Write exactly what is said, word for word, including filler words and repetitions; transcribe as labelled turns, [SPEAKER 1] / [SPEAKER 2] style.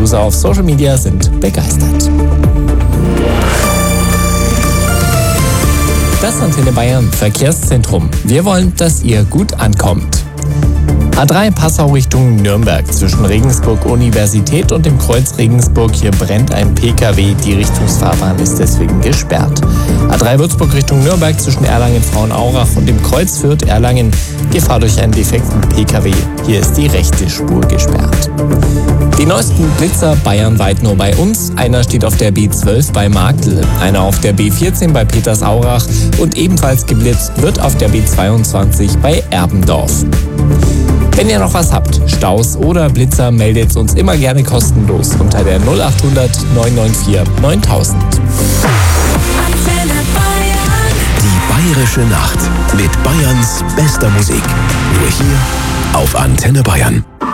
[SPEAKER 1] User auf Social Media sind begeistert. Das Antenne Bayern Verkehrszentrum. Wir wollen, dass ihr gut ankommt. A drei Passau Richtung Nürnberg. Zwischen Regensburg Universität und dem Kreuz Regensburg. Hier brennt ein P K W. Die Richtungsfahrbahn ist deswegen gesperrt. A drei Würzburg Richtung Nürnberg. Zwischen Erlangen-Frauenaurach und dem Kreuz Fürth Erlangen. Gefahr durch einen defekten P K W. Hier ist die rechte Spur gesperrt. Die neuesten Blitzer bayernweit nur bei uns. Einer steht auf der B zwölf bei Marktl, einer auf der B vierzehn bei Petersaurach und ebenfalls geblitzt wird auf der B zweiundzwanzig bei Erbendorf. Wenn ihr noch was habt, Staus oder Blitzer, meldet uns immer gerne kostenlos unter der null acht hundert neun neun vier neuntausend.
[SPEAKER 2] Die Bayerische Nacht mit Bayerns bester Musik. Nur hier auf Antenne Bayern.